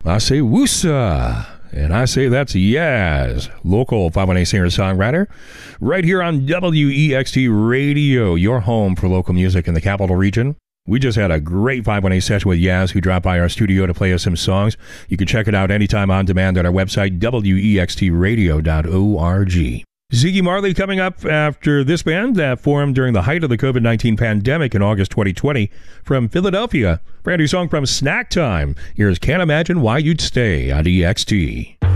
I say woosa. And I say that's Yaz, local 518 singer-songwriter, right here on WEXT Radio, your home for local music in the capital region. We just had a great 518 session with Yaz, who dropped by our studio to play us some songs. You can check it out anytime on demand at our website, wextradio.org. Ziggy Marley coming up after this band that formed during the height of the COVID-19 pandemic in August 2020 from Philadelphia. Brand new song from Snack Time. Here's Can't Imagine Why You'd Stay on EXT.